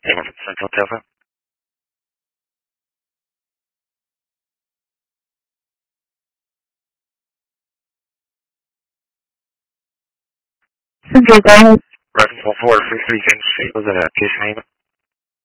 Central Telephone. Central, go ahead. Reference 1433 King Street. Was it a case name?